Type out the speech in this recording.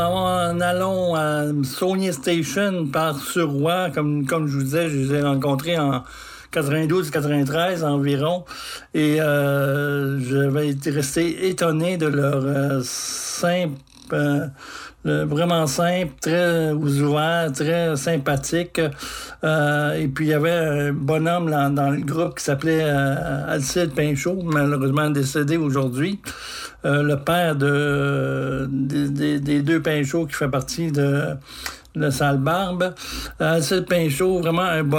En allant à Saulnier Station par Suroît, comme je vous disais, je les ai rencontrés en 92-93 environ. Et j'avais été resté étonné de leur simple... vraiment simple, très ouvert, très sympathique. Et puis, il y avait un bonhomme dans le groupe qui s'appelait Alcide Pinchot, malheureusement décédé aujourd'hui. Le père des deux Pinchot qui fait partie de Sale Barbe. Alcide Pinchot, vraiment un